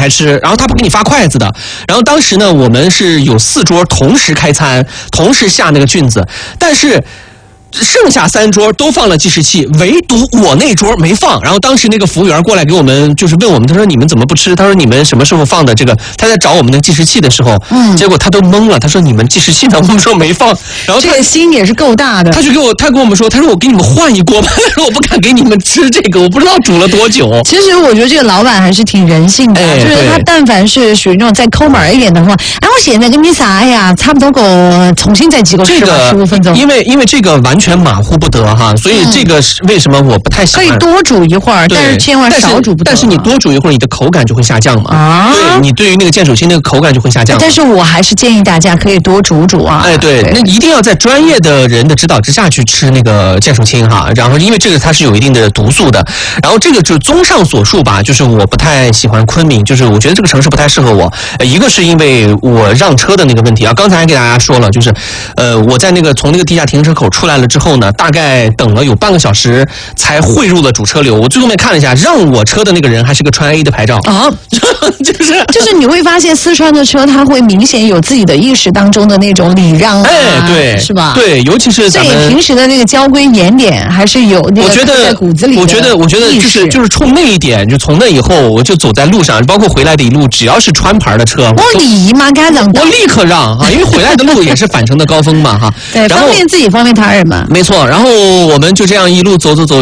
开吃，然后他不给你发筷子的。然后当时呢，我们是有4桌同时开餐，同时下那个菌子，但是剩下3桌都放了计时器，唯独我那桌没放。然后当时那个服务员过来给我们，就是问我们，他说你们怎么不吃？他说你们什么时候放的这个？他在找我们的计时器的时候，结果他都懵了。他说你们计时器呢？我们说没放。然后这个心也是够大的。 他跟我们说，他说我给你们换一锅吧，他说我不敢给你们吃这个，我不知道煮了多久。 其实我觉得这个老板还是挺人性的，就是他但凡是属于那种再抠门一点的话，哎，我现在跟你啥呀，差不多给我重新再几个吃吧，15分钟。 因为这个完全马虎不得哈，所以这个是为什么我不太喜欢。 可以多煮一会儿，但是千万少煮不得。 但是你多煮一会儿，你的口感就会下降嘛。对，你对于那个剑手青那个口感就会下降。 但是我还是建议大家可以多煮煮啊。 哎，对，那一定要在专业的人的指导之下去吃那个剑手青哈。然后因为这个它是有一定的毒素的。然后这个就综上所述吧，就是我不太喜欢昆明，就是我觉得这个城市不太适合我。一个是因为我让车的那个问题啊，刚才还给大家说了，就是我在那个从那个地下停车口出来了之后呢，大概等了有半个小时才汇入了主车流。我最后面看了一下，让我车的那个人还是个川 A 的牌照啊， 就是你会发现四川的车，它会明显有自己的意识当中的那种礼让啊， 对， 是吧？ 对，尤其是咱们所以平时的那个交规严点还是有那个在骨子里的。 我觉得就是冲那一点，就从那以后我就走在路上，包括回来的一路，只要是川牌的车， 我礼嘛，该让我立刻让啊，因为回来的路也是返程的高峰嘛哈。 对，方便自己，方便他人嘛。 没错，然后我们就这样一路走。